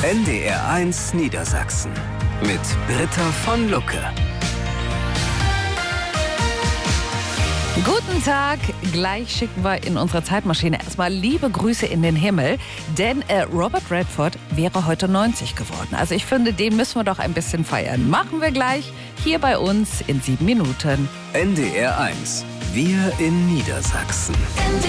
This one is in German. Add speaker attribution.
Speaker 1: NDR1 Niedersachsen mit Britta von Lucke.
Speaker 2: Guten Tag, gleich schicken wir in unserer Zeitmaschine erstmal liebe Grüße in den Himmel, denn Robert Redford wäre heute 90 geworden. Also ich finde, den müssen wir doch ein bisschen feiern. Machen wir gleich hier bei uns in 7 Minuten.
Speaker 1: NDR1, wir in Niedersachsen.